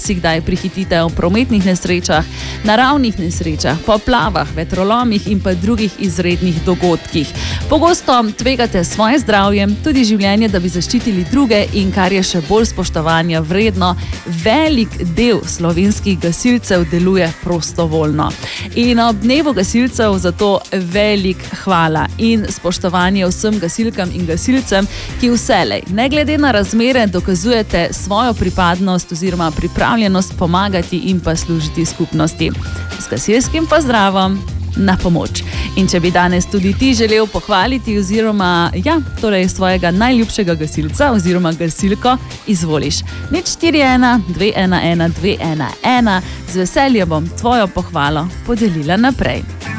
marsikdaj prihitite v prometnih nesrečah, naravnih nesrečah, poplavah, vetrolomih in pa drugih izrednih dogodkih. Pogosto tvegate svoje zdravje, tudi življenje, da bi zaščitili druge in kar je še bolj spoštovanja vredno, velik del slovenskih gasilcev deluje prostovoljno. In ob dnevu gasilcev zato velik hvala in spoštovanje vsem gasilkam in gasilcem, ki vselej, ne glede na razmere, dokazujete svojo pripadnost oziroma pripravljenost pomagati in pa služiti skupnosti. Z gasilskim pozdravom na pomoč. In če bi danes tudi ti želel pohvaliti oziroma svojega najljubšega gasilca oziroma gasilko, izvoliš 041 211 211. Z veseljem bom tvojo pohvalo podelila naprej.